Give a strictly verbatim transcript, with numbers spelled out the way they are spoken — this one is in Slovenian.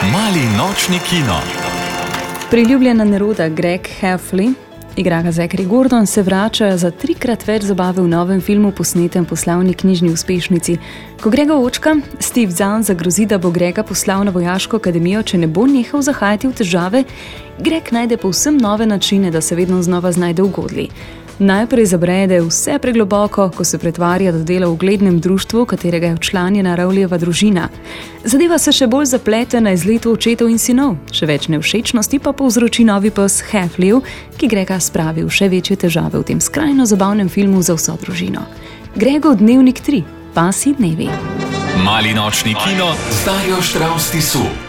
Mali nočni kino. Priljubljena Neruda Greg Heffley, igra ga Zachary Gordon, se vrača za trikrat več zabave v novem filmu, posnetem po slavni knjižni uspešnici. Ko Grega očka, Steve Zahn zagrozi, da bo Grega poslal na vojaško akademijo, če ne bo nehal zahajati v težave, Greg najde povsem nove načine, da se vedno znova znajde v godlji. Najprej zabrede vse pregloboko, ko se pretvarja, da dela v uglednem društvu, katerega je včlanjena Rowleyjeva družina. Zadeva se še bolj zaplete na izletu očetov in sinov, še več nevšečnosti pa povzroči novi pes Heffleyjev, ki Grega spravi v še večje težave v tem skrajno zabavnem filmu za vso družino. Gregov dnevnik tri, Pasji dnevi. Mali nočni kino z Darjo Štravs Tisu.